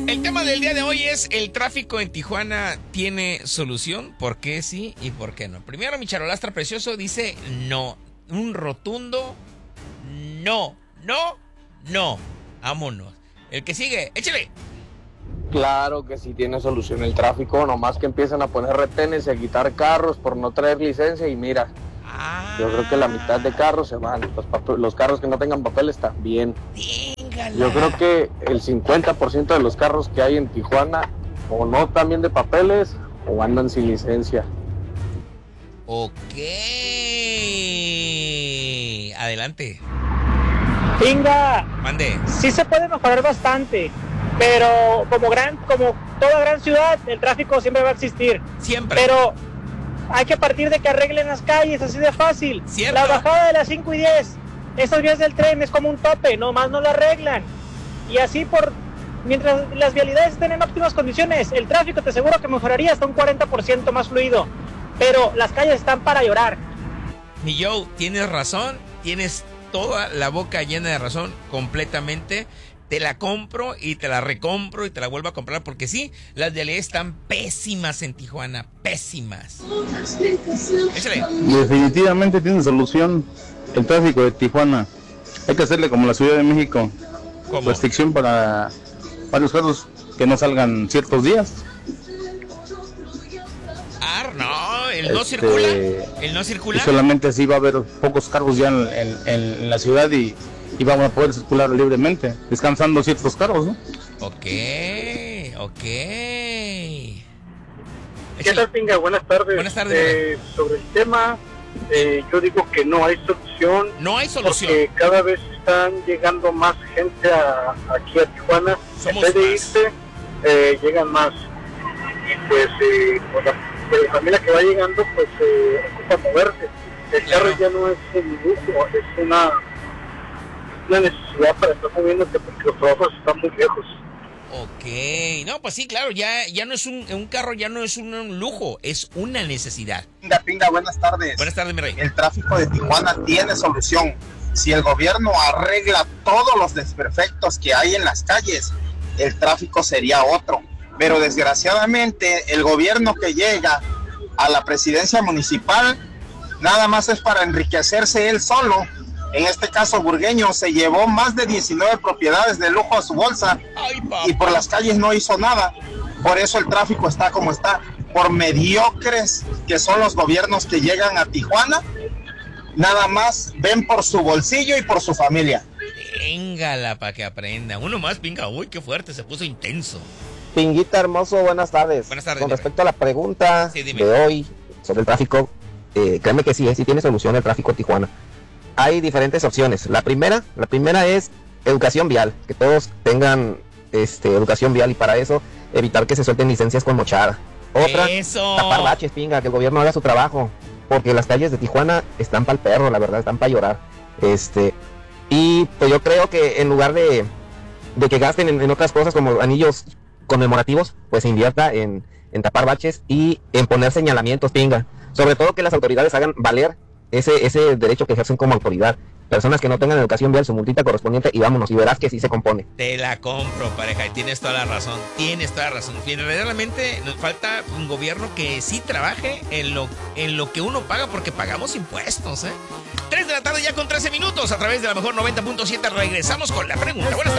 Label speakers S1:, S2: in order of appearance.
S1: El tema del día de hoy es: ¿el tráfico en Tijuana tiene solución? ¿Por qué sí y por qué no? Primero, mi charolastra precioso dice no. Un rotundo no. Vámonos. El que sigue, échale.
S2: Claro que sí tiene solución el tráfico, nomás que empiezan a poner retenes y a quitar carros por no traer licencia y mira, yo creo que la mitad de carros se van, los carros que no tengan papeles también.
S1: Díngala.
S2: Yo creo que el 50% de los carros que hay en Tijuana o no están bien de papeles o andan sin licencia.
S1: Ok. Adelante.
S3: Pinga,
S1: Mande.
S3: sí se puede mejorar bastante, pero como toda gran ciudad, el tráfico siempre va a existir.
S1: Siempre.
S3: Pero hay que partir de que arreglen las calles, así de fácil.
S1: Cierto.
S3: La bajada de las 5 y 10, esas vías del tren es como un tope, nomás no la arreglan. Y así mientras las vialidades estén en óptimas condiciones, el tráfico te aseguro que mejoraría hasta un 40% más fluido. Pero las calles están para llorar.
S1: Mi Joe, tienes razón, tienes toda la boca llena de razón, completamente. Te la compro y te la recompro y te la vuelvo a comprar porque sí, las vialidades están pésimas en Tijuana, pésimas. Échale.
S4: Definitivamente tiene solución el tráfico de Tijuana. Hay que hacerle como la Ciudad de México.
S1: ¿Cómo?
S4: Restricción para varios carros que no salgan ciertos días.
S1: No, él no circula. Él no circula.
S4: Y solamente así va a haber pocos carros ya en la ciudad y vamos a poder circular libremente, descansando ciertos carros, ¿no?
S1: Ok.
S5: ¿Qué tal, Pinga? Buenas tardes.
S1: Buenas tardes.
S5: Sobre el tema, yo digo que no hay solución.
S1: No hay solución.
S5: Porque cada vez están llegando más gente aquí a Tijuana.
S1: Somos
S5: en vez de
S1: más.
S5: irse, llegan más. Y pues, la familia que va llegando, pues, ocupa moverse. El carro ya no es un lujo, es una necesidad para estar moviéndote porque los trabajos están muy lejos.
S1: Ok, no, pues sí, claro, ya no es un carro, ya no es un lujo, es una necesidad.
S6: Pinga, buenas tardes.
S1: Buenas tardes, mi rey.
S6: El tráfico de Tijuana tiene solución. Si el gobierno arregla todos los desperfectos que hay en las calles, el tráfico sería otro. Pero desgraciadamente el gobierno que llega a la presidencia municipal nada más es para enriquecerse él solo. En este caso, Burgueño se llevó más de 19 propiedades de lujo a su bolsa.
S1: Ay,
S6: y por las calles no hizo nada. Por eso el tráfico está como está. Por mediocres que son los gobiernos que llegan a Tijuana, nada más ven por su bolsillo y por su familia.
S1: Téngala para que aprenda. Uno más, Pinga. Uy, qué fuerte, se puso intenso.
S7: Pinguita hermoso, buenas tardes.
S1: Buenas tardes.
S7: Con respecto a la pregunta
S1: Sí, dime.
S7: de hoy sobre el tráfico, créeme que sí tiene solución el tráfico en Tijuana. Hay diferentes opciones. La primera es educación vial, que todos tengan educación vial y para eso evitar que se suelten licencias con mochada. Otra,
S1: Eso.
S7: tapar baches, Pinga, que el gobierno haga su trabajo, porque las calles de Tijuana están para el perro, la verdad, están para llorar. Y pues yo creo que en lugar de que gasten en otras cosas como anillos conmemorativos, pues se invierta en tapar baches y en poner señalamientos, Pinga. Sobre todo que las autoridades hagan valer ese derecho que ejercen como autoridad. Personas que no tengan educación vial, su multita correspondiente y vámonos, y verás que sí se compone.
S1: Te la compro, pareja, y tienes toda la razón. Realmente nos falta un gobierno que sí trabaje en lo que uno paga, porque pagamos impuestos, 3 de la tarde ya con 13 minutos a través de la mejor 90.7. Regresamos con la pregunta. Buenas tardes.